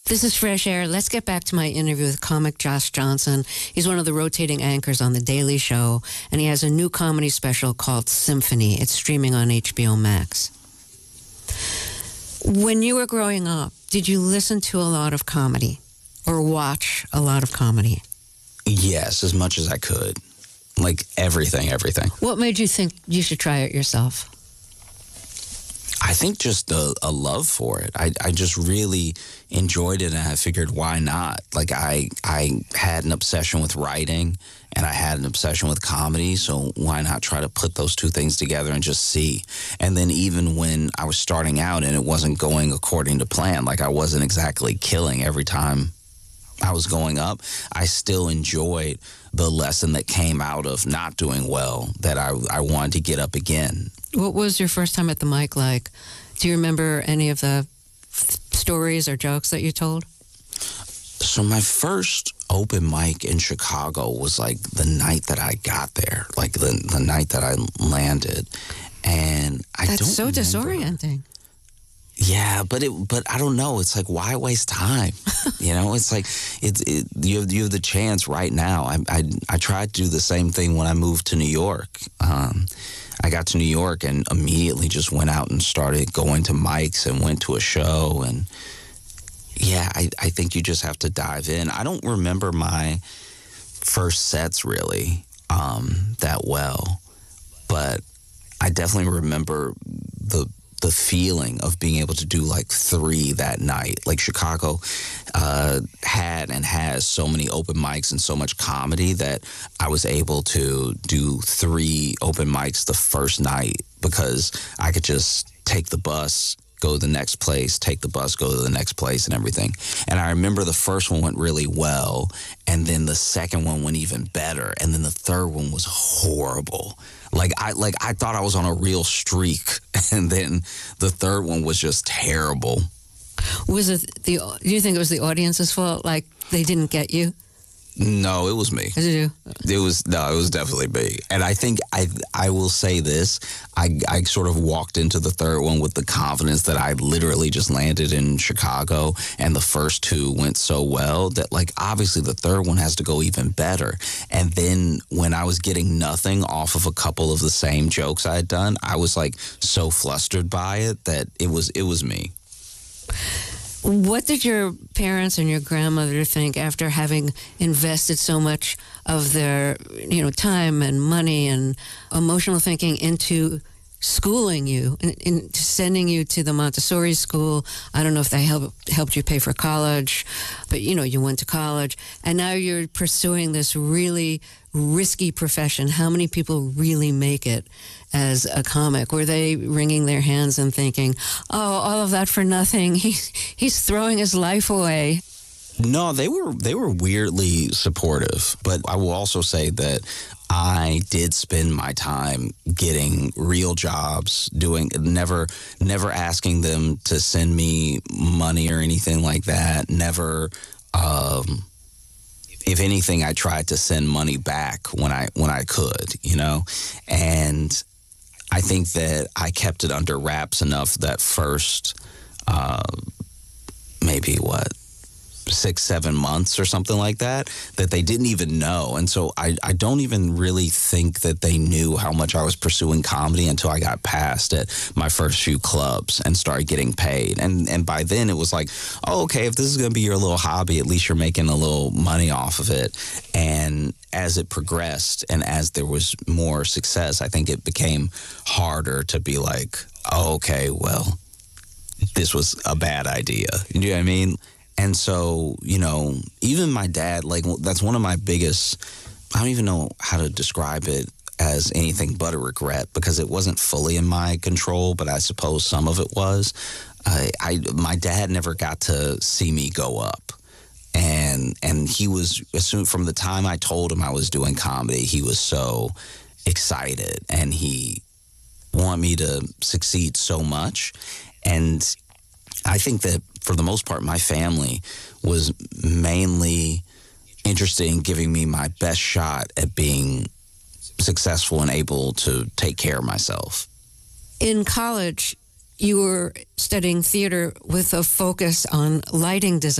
This is Fresh Air. Let's get back to my interview with comic Josh Johnson. He's one of the rotating anchors on The Daily Show, and he has a new comedy special called Symphony. It's streaming on HBO Max. When you were growing up, did you listen to a lot of comedy or watch a lot of comedy? Yes, as much as I could. Like everything. What made you think you should try it yourself? I think just a love for it. I just really enjoyed it, and I figured, why not? Like, I had an obsession with writing, and I had an obsession with comedy, so why not try to put those two things together and just see? And then even when I was starting out and it wasn't going according to plan, like I wasn't exactly killing every time I was going up, I still enjoyed the lesson that came out of not doing well, that I wanted to get up again. What was your first time at the mic like? Do you remember any of the stories or jokes that you told? So my first open mic in Chicago was like the night that I got there, like the night that I landed. And That's so disorienting. Yeah, but I don't know. It's like, why waste time? You know, it's like you have the chance right now. I tried to do the same thing when I moved to New York. I got to New York and immediately just went out and started going to mics and went to a show. And yeah, I think you just have to dive in. I don't remember my first sets really that well, but I definitely remember the feeling of being able to do like 3 that night. Like Chicago had and has so many open mics and so much comedy that I was able to do 3 open mics the first night because I could just take the bus, go to the next place, take the bus, go to the next place and everything. And I remember the first one went really well, and then the second one went even better, and then the third one was horrible. Like I thought I was on a real streak, and then the third one was just terrible. Was it do you think it was the audience's fault? Like they didn't get you? No, it was me. Did you? It was definitely me. And I think I will say this, I sort of walked into the third one with the confidence that I literally just landed in Chicago, and the first 2 went so well that, like, obviously the third one has to go even better. And then when I was getting nothing off of a couple of the same jokes I had done, I was like so flustered by it that it was me. What did your parents and your grandmother think after having invested so much of their, time and money and emotional thinking into schooling you, into sending you to the Montessori school? I don't know if they helped you pay for college, but you went to college, and now you're pursuing this really risky profession. How many people really make it as a comic? Were they wringing their hands and thinking, oh, all of that for nothing? He's throwing his life away? No, they were weirdly supportive, but I will also say that I did spend my time getting real jobs, never asking them to send me money or anything like that. Never, if anything, I tried to send money back when I could, and I think that I kept it under wraps enough that first, maybe 6-7 months or something like that they didn't even know. And so I don't even really think that they knew how much I was pursuing comedy until I got past at my first few clubs and started getting paid. And by then it was like, oh, okay, if this is going to be your little hobby, at least you're making a little money off of it. And as it progressed and as there was more success, I think it became harder to be like, oh, okay, well, this was a bad idea. You know what I mean? And so, even my dad, like, that's one of my biggest, I don't even know how to describe it as anything but a regret, because it wasn't fully in my control, but I suppose some of it was. My dad never got to see me go up. And he was, assumed from the time I told him I was doing comedy, he was so excited and he wanted me to succeed so much. And I think that for the most part, my family was mainly interested in giving me my best shot at being successful and able to take care of myself. In college, you were studying theater with a focus on lighting design.